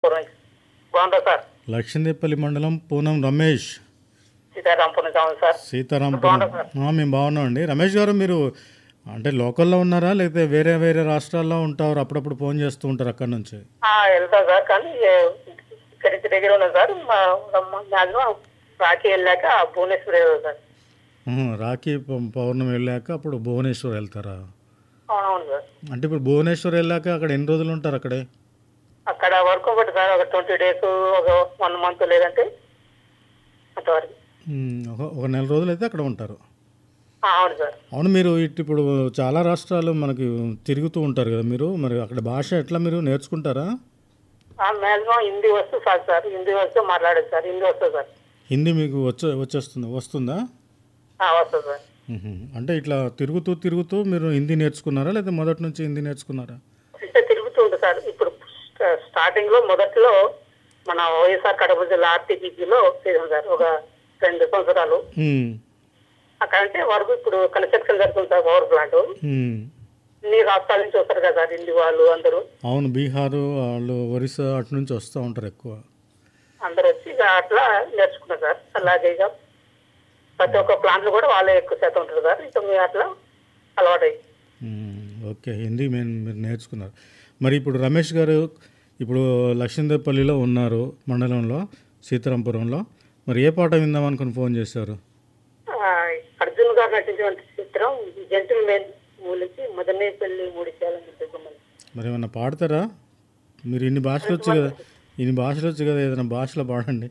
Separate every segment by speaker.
Speaker 1: బాగుంటా సార్.
Speaker 2: లక్షందేపల్లి మండలం పూనం రమేష్.
Speaker 1: సీతారాంపురం కావాలి సార్.
Speaker 2: సీతారాంపురం.
Speaker 1: బాగుంటా సార్.
Speaker 2: మేము బాగున్నామండి. రమేష్ గారు, మీరు అంటే లోకల్లో ఉన్నారా లేకపోతే వేరే వేరే రాష్ట్రాల్లో ఉంటారు? అప్పుడప్పుడు ఫోన్ చేస్తూ ఉంటారు అక్కడి నుంచి?
Speaker 1: వెళ్తా సార్, కానీ ఇక్కడికి దగ్గర ఉన్నా సార్. మ్యాక్సిమం రాఖీ వెళ్ళాక భువనేశ్వర్ వెళ్తాను సార్.
Speaker 2: రాఖీ పౌర్ణమి వెళ్ళాక అప్పుడు భువనేశ్వర్ వెళ్తారా?
Speaker 1: అవును సార్.
Speaker 2: అంటే ఇప్పుడు భువనేశ్వర్ వెళ్ళాక అక్కడ ఎన్ని రోజులు ఉంటారు అక్కడే?
Speaker 1: అక్కడ వర్క్ ఒకటి సార్, ఒక 20 days, ఒక 1 month, లేదంటే అంతవరకు.
Speaker 2: ఒక నెల రోజులు అయితే అక్కడ ఉంటారు.
Speaker 1: అవును సార్.
Speaker 2: అవును, మీరు ఇప్పుడు చాలా రాష్ట్రాలు మనకి తిరుగుతూ ఉంటారు కదా మీరు, మరి అక్కడ భాష ఎట్లా మీరు నేర్చుకుంటారా?
Speaker 1: మ్యాక్సిమం హిందీ వస్తుంది సార్. హిందీ వస్తే మాట్లాడేది సార్. హిందీ వస్తుంది సార్.
Speaker 2: హిందీ మీకు వస్తుందా?
Speaker 1: వస్తుంది సార్.
Speaker 2: అంటే ఇట్లా తిరుగుతూ తిరుగుతూ మీరు హిందీ నేర్చుకున్నారా లేదా మొదటి నుంచి హిందీ నేర్చుకున్నారా?
Speaker 1: అంటే తిరుగుతూ ఉంటుంది సార్. ఇప్పుడు స్టార్టింగ్ లో మొదట్లో మన వైఎస్ఆర్ కడప జిల్లా ఆర్టీపీలో చేసాం సార్, ఒక 2 సంవత్సరాలు. అక్కడ అంటే వరకు ఇప్పుడు కన్స్ట్రక్షన్ జరుగుతుంది సార్, పవర్ ప్లాంట్. అన్ని రాష్ట్రాల నుంచి వస్తారు కదా సార్, హిందీ వాళ్ళు అందరూ.
Speaker 2: అవును, బీహారు వాళ్ళు, ఒరిస్సా అటు నుంచి వస్తూ ఉంటారు ఎక్కువ.
Speaker 1: అందరు వచ్చి ఇక అట్లా నేర్చుకున్నారు సార్. అలాగే ఇక ప్రతి ఒక్క ప్లాంట్లు కూడా వాళ్ళే ఎక్కువ శాతం ఉంటారు సార్. ఇక మీరు అట్లా అలవాటు.
Speaker 2: ఓకే, హిందీ మీరు నేర్చుకున్నారు. మరి ఇప్పుడు రమేష్ గారు ఇప్పుడు లక్షందేపల్లిలో ఉన్నారు, మండలంలో సీతారాంపురంలో. మరి ఏ పాట విందాం అనుకుని ఫోన్ చేశారు?
Speaker 1: అర్జున్ గారు నటించినటువంటి చిత్రం జెంటిల్ మెన్ మూలికి మొదలనే పెళ్లి మూడిచేయాలని చెప్పమని.
Speaker 2: మరి ఏమన్నా పాడతారా? మీరు ఇన్ని భాషలు వచ్చు కదా, ఏదైనా భాషలో పాడండి.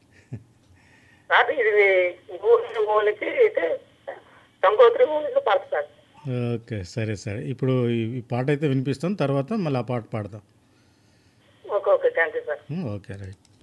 Speaker 1: ఇది మూలికి అయితే గంగోత్రి మూలికి పాడతారు.
Speaker 2: ఓకే, సరే. ఇప్పుడు ఈ పాట అయితే వినిపిస్తాం, తర్వాత మళ్ళీ ఆ పాట పాడదాం.
Speaker 1: Okay, thank you sir.
Speaker 2: Okay, right.